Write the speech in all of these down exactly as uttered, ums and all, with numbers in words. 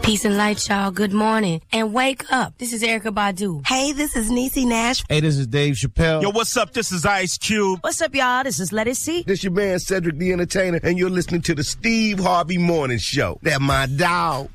Peace and light, y'all. Good morning. And wake up. This is Erykah Badu. Hey, this is Niecy Nash. Hey, this is Dave Chappelle. Yo, what's up? This is Ice Cube. What's up, y'all? This is Let It See. This your man, Cedric the Entertainer, and you're listening to the Steve Harvey Morning Show. That my dog.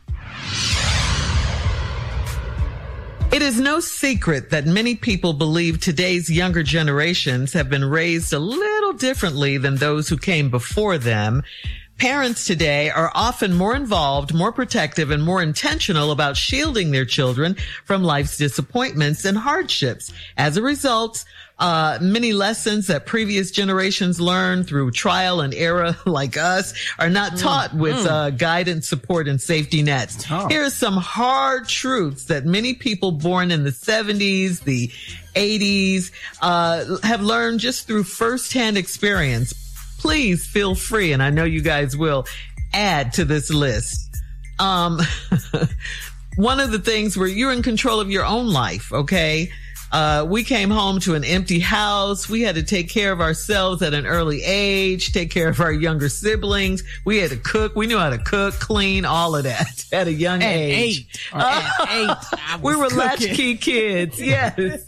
It is no secret that many people believe today's younger generations have been raised a little differently than those who came before them. Parents today are often more involved, more protective, and more intentional about shielding their children from life's disappointments and hardships. As a result, uh, many lessons that previous generations learned through trial and error like us are not taught mm, with mm. Uh, guidance, support, and safety nets. Oh. Here are some hard truths that many people born in the seventies, the eighties, uh, have learned just through firsthand experience. Please feel free, and I know you guys will, add to this list. Um, one of the things where you're in control of your own life, okay? Uh, we came home to an empty house. We had to take care of ourselves at an early age, take care of our younger siblings. We had to cook. We knew how to cook, clean, all of that at a young at age. Eight. Or uh, at eight. I was we were cooking. latchkey kids. Yes.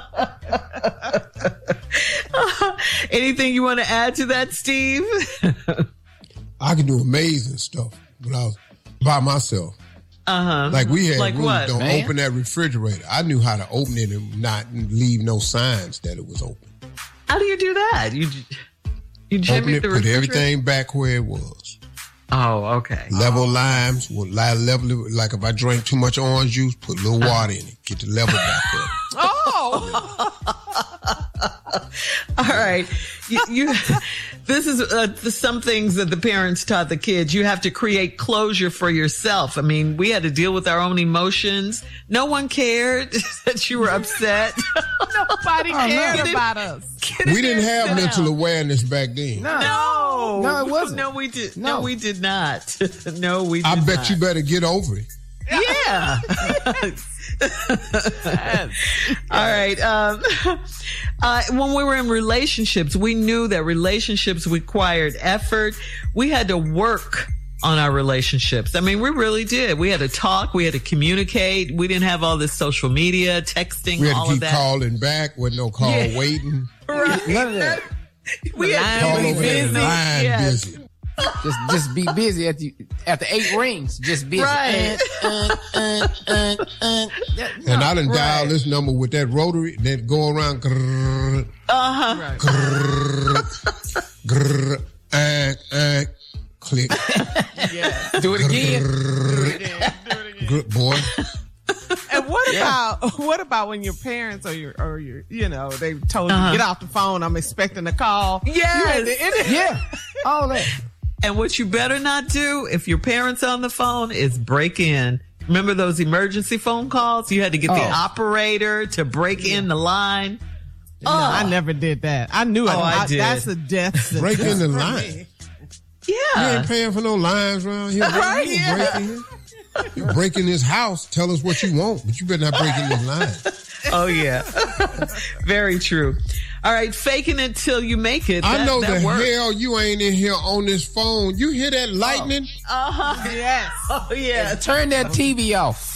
Anything you want to add to that, Steve? I could do amazing stuff when I was by myself. Uh-huh. Like we had like rules, what, don't man? open that refrigerator. I knew how to open it and not leave no signs that it was open. How do you do that? You you open jimmy it, the put refrigerator? everything back where it was. Oh, okay. Level oh. limes, well, level like if I drank too much orange juice, put a little water in it, get the level back up. Oh. All right. You, you this is uh, some things that the parents taught the kids. You have to create closure for yourself. I mean, we had to deal with our own emotions. No one cared that you were upset. Nobody oh, cared no. about us. We didn't have mental awareness back then. No. No. No, it wasn't. No, we did. No, no we did not. no, we did I bet not. you better get over it. Yeah. All right. Um, uh, when we were in relationships, we knew that relationships required effort. We had to work on our relationships. I mean, we really did. We had to talk. We had to communicate. We didn't have all this social media, texting, We had all to of keep that. calling back with no call Yeah. waiting. Right. None of that. We had Call to be over there, busy. line Yes. busy. Just, just be busy after you, after eight rings. Just busy. Right. Uh, uh, uh, uh, yeah, no, And I done right. dial this number with that rotary that go around. Grrr, Uh-huh. right. grrr, grrr, uh, uh, click. Yeah. Do it again. Grrr, grrr, boy. And what about what about when your parents or your or your you know they told Uh-huh. you get off the phone? I'm expecting a call. Yes. You Yeah. All that. And what you better not do if your parents on the phone is break in. Remember those emergency phone calls? You had to get the Oh. operator to break in the line. No, I never did that. I knew it. Oh, I did. That's a death sentence. Break in the for line. me. You Yeah. ain't paying for no lines around here. Right, You yeah. break in. You break in this house, tell us what you want, but you better not break in this line. Oh, yeah. Very true. All right. Faking it till you make it. I That- know that the works. hell you ain't in here on this phone. You hear that lightning? Yes. Oh, yeah. Turn that T V off.